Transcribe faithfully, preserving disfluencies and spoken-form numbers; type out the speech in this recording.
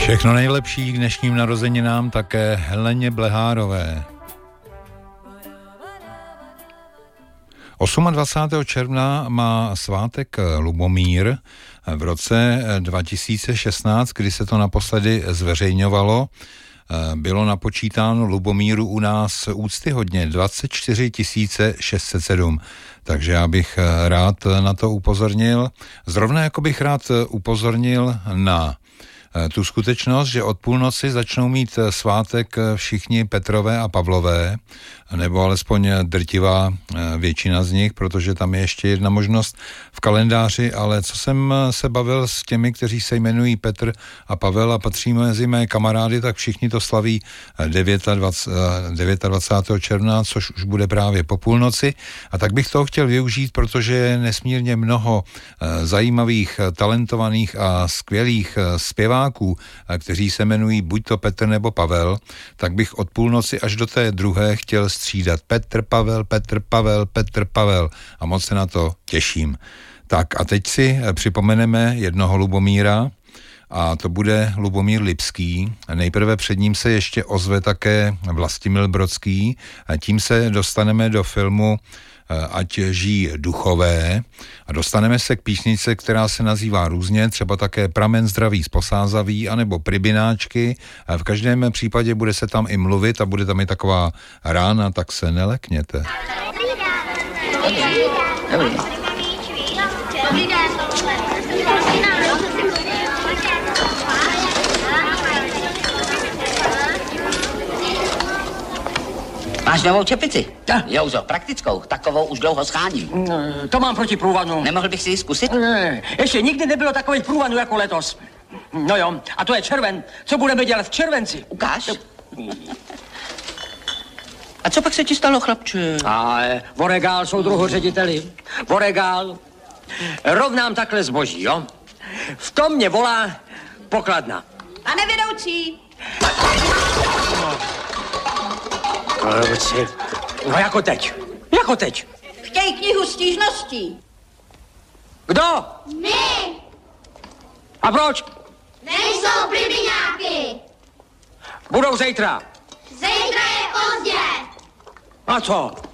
Všechno nejlepší k dnešním narozeninám také Heleně Blehárové. dvacátého osmého června má svátek Lubomír. V roce dva tisíce šestnáct, kdy se to naposledy zveřejňovalo, bylo napočítáno Lubomíru u nás úctyhodně dvacet čtyři tisíc šest set sedm. Takže já bych rád na to upozornil. Zrovna jako bych rád upozornil na tu skutečnost, že od půlnoci začnou mít svátek všichni Petrové a Pavlové, nebo alespoň drtivá většina z nich, protože tam je ještě jedna možnost v kalendáři, ale co jsem se bavil s těmi, kteří se jmenují Petr a Pavel a patří mezi mé kamarády, tak všichni to slaví dvacátého devátého června, což už bude právě po půlnoci. A tak bych toho chtěl využít, protože je nesmírně mnoho zajímavých, talentovaných a skvělých zpěváků, kteří se jmenují buď to Petr nebo Pavel, tak bych od půlnoci až do té druhé chtěl střídat Petr Pavel, Petr Pavel, Petr Pavel a moc se na to těším. Tak a teď si připomeneme jednoho Lubomíra a to bude Lubomír Lipský. Nejprve před ním se ještě ozve také Vlastimil Brodský a tím se dostaneme do filmu Ať žijí duchové a dostaneme se k písničce, která se nazývá různě, třeba také Pramen zdraví z Posázaví anebo Pribináčky. A v každém případě bude se tam i mluvit a bude tam i taková rána, tak se nelekněte. Dobrý. Máš novou čepici? Ja. Jouzo, praktickou, takovou už dlouho scháním. No, to mám proti průvanu. Nemohl bych si ji zkusit? Ne, ještě nikdy nebylo takových průvanů jako letos. No jo, a to je červen. Co budeme dělat v červenci? Ukáž. A co pak se ti stalo, chlapče? A voregál, soudruhu řediteli. Voregál. Rovnám takhle zboží, jo? V tom mě volá pokladna. Pane vedoucí. Kluci, no jako teď, jako teď. Chtějí knihu stížností. Kdo? My! A proč? Nejsou pribiňáky! Budou zítra. Zítra je pozdě! A co?